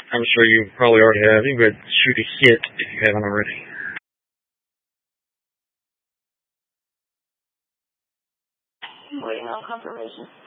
I'm sure you probably already have. You can go ahead and shoot a hit if you haven't already. I'm waiting on confirmation.